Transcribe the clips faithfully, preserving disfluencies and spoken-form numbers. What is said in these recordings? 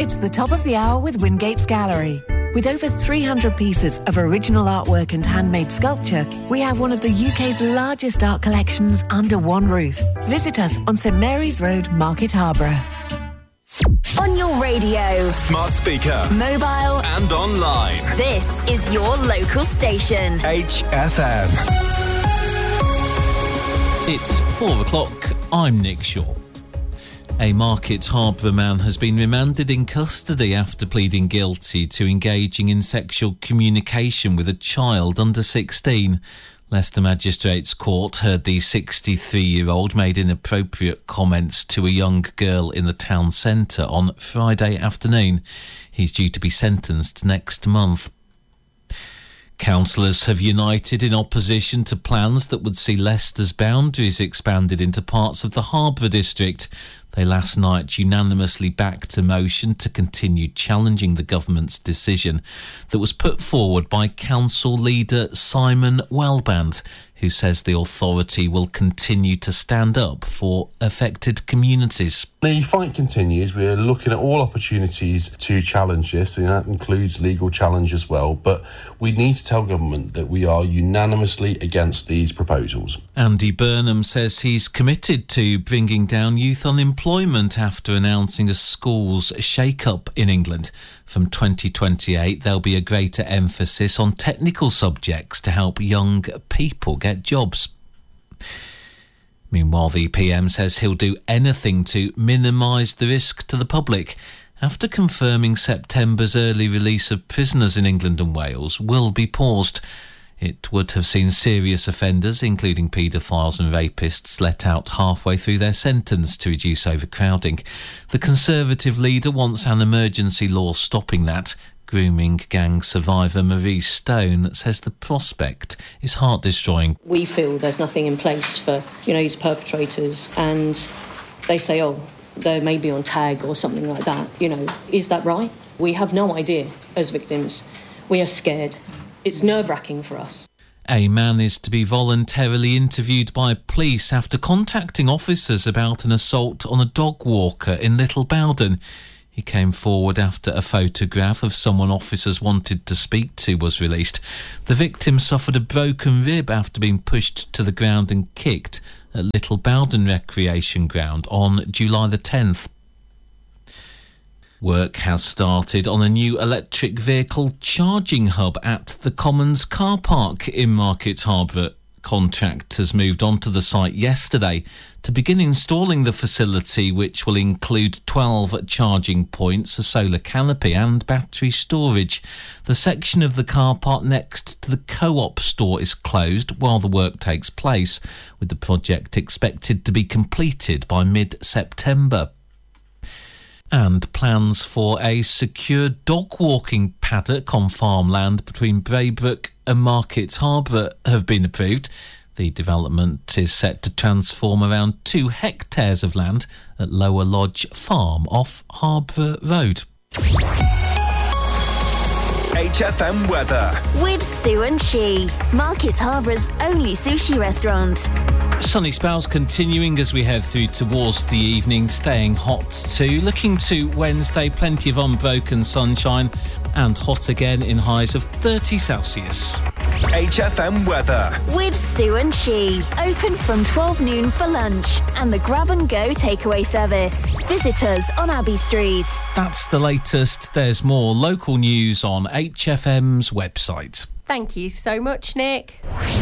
It's the top of the hour with Wingates Gallery. With over three hundred pieces of original artwork and handmade sculpture, we have one of the U K's largest art collections under one roof. Visit us on St Mary's Road, Market Harborough. On your radio, smart speaker, mobile and online. This is your local station. H F M. It's four o'clock. I'm Nick Shaw. A Market Harborough man has been remanded in custody after pleading guilty to engaging in sexual communication with a child under sixteen. Leicester Magistrates Court heard the sixty-three-year-old made inappropriate comments to a young girl in the town centre on Friday afternoon. He's due to be sentenced next month. Councillors have united in opposition to plans that would see Leicester's boundaries expanded into parts of the Harborough district. They last night unanimously backed a motion to continue challenging the government's decision that was put forward by council leader Simon Wellband, who says the authority will continue to stand up for affected communities. The fight continues. We're looking at all opportunities to challenge this, and that includes legal challenge as well. But we need to tell government that we are unanimously against these proposals. Andy Burnham says he's committed to bringing down youth unemployment after announcing a schools shake-up in England. From twenty twenty-eight, there'll be a greater emphasis on technical subjects to help young people get jobs. Meanwhile, the P M says he'll do anything to minimise the risk to the public after confirming September's early release of prisoners in England and Wales will be paused. It would have seen serious offenders, including paedophiles and rapists, let out halfway through their sentence to reduce overcrowding. The Conservative leader wants an emergency law stopping that. Grooming gang survivor Marie Stone says the prospect is heart-destroying. We feel there's nothing in place for, you know, these perpetrators, and they say, oh, they may be on tag or something like that. You know, is that right? We have no idea as victims. We are scared. It's nerve-wracking for us. A man is to be voluntarily interviewed by police after contacting officers about an assault on a dog walker in Little Bowden. He came forward after a photograph of someone officers wanted to speak to was released. The victim suffered a broken rib after being pushed to the ground and kicked at Little Bowden Recreation Ground on July the tenth. Work has started on a new electric vehicle charging hub at the Commons car park in Market Harborough. Contractors moved onto the site yesterday to begin installing the facility, which will include twelve charging points, a solar canopy and battery storage. The section of the car park next to the Co-op store is closed while the work takes place, with the project expected to be completed by mid-September. And plans for a secure dog-walking paddock on farmland between Braybrook and Market Harborough have been approved. The development is set to transform around two hectares of land at Lower Lodge Farm off Harborough Road. H F M weather with Sue and She, Market Harbour's only sushi restaurant. Sunny spells continuing as we head through towards the evening, staying hot too. Looking to Wednesday, plenty of unbroken sunshine and hot again in highs of thirty Celsius. H F M weather with Sue and She, open from twelve noon for lunch and the grab and go takeaway service. Visit us on Abbey Street. That's the latest. There's more local news on H F M's website. Thank you so much, Nick.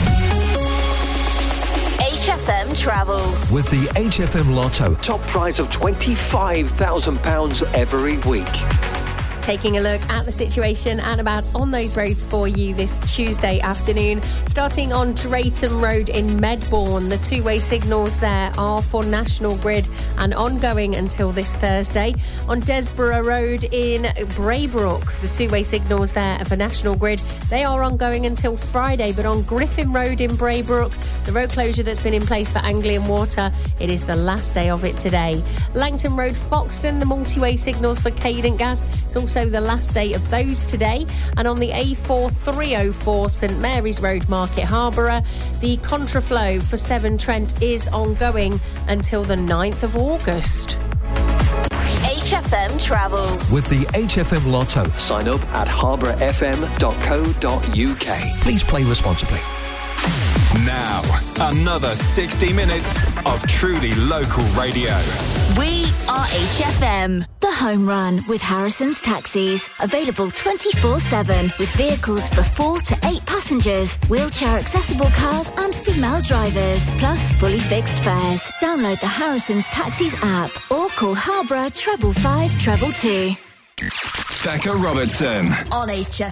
H F M Travel. With the H F M Lotto, top prize of twenty-five thousand pounds every week. Taking a look at the situation and about on those roads for you this Tuesday afternoon. Starting on Drayton Road in Medbourne, the two-way signals there are for National Grid and ongoing until this Thursday. On Desborough Road in Braybrook, the two-way signals there are for National Grid. They are ongoing until Friday, but on Griffin Road in Braybrook, the road closure that's been in place for Anglian Water, it is the last day of it today. Langton Road, Foxton, the multi-way signals for Cadent Gas, it's also the last day of those today. And on the A four three oh four St Mary's Road, Market Harborough, the contraflow for Severn Trent is ongoing until the ninth of August. H F M travel. With the H F M Lotto. Sign up at harbour f m dot co dot u k. Please play responsibly. Now, another sixty minutes of truly local radio. We are H F M. The Home Run with Harrison's Taxis. Available twenty-four seven with vehicles for four to eight passengers, wheelchair accessible cars and female drivers, plus fully fixed fares. Download the Harrison's Taxis app or call Harborough treble five treble two. Becca Robertson On H F M.